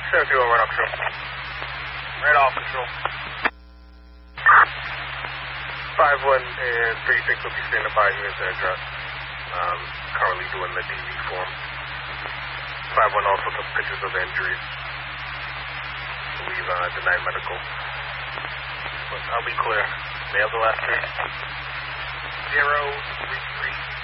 7-2 right off control. Right off control. 5-1 and 3-6 will be standing by here to address. Currently doing the DV form. 5-1 also took pictures of the injuries. Believe denied medical. But I'll be clear. They have the last three. 0, 3.